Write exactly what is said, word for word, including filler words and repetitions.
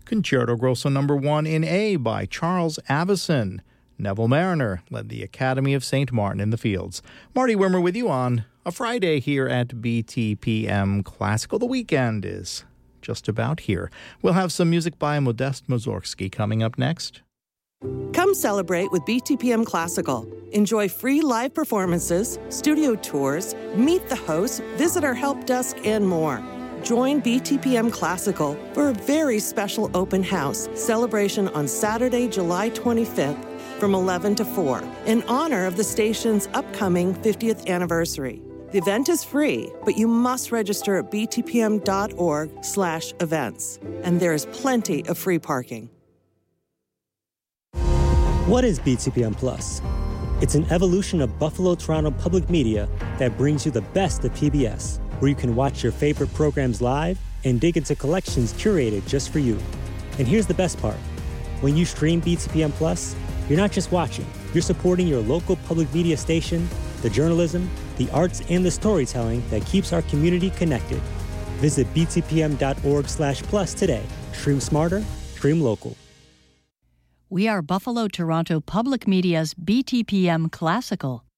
Concerto Grosso Number one in A by Charles Avison. Neville Mariner led the Academy of Saint Martin in the Fields. Marty Wimmer with you on a Friday here at B T P M Classical. The weekend is just about here. We'll have some music by Modest Mussorgsky coming up next. Come celebrate with B T P M Classical. Enjoy free live performances, studio tours, meet the hosts, visit our help desk, and more. Join B T P M Classical for a very special open house celebration on Saturday, July twenty-fifth from eleven to four in honor of the station's upcoming fiftieth anniversary. The event is free, but you must register at btpm.org slash events. And there is plenty of free parking. What is B T P M Plus? It's an evolution of Buffalo Toronto Public Media that brings you the best of P B S, where you can watch your favorite programs live and dig into collections curated just for you. And here's the best part. When you stream B T P M Plus, you're not just watching, you're supporting your local public media station, the journalism, the arts, and the storytelling that keeps our community connected. Visit btpm.org slash plus today. Stream smarter, stream local. We are Buffalo Toronto Public Media's B T P M Classical.